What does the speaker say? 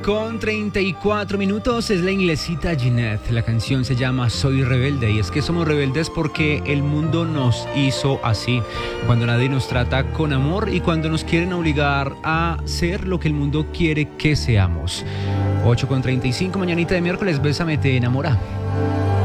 Con 34 minutos es la inglesita Ginette. La canción se llama Soy Rebelde y es que somos rebeldes porque el mundo nos hizo así. Cuando nadie nos trata con amor y cuando nos quieren obligar a ser lo que el mundo quiere que seamos. 8:35, mañanita de miércoles, Bésame te enamora.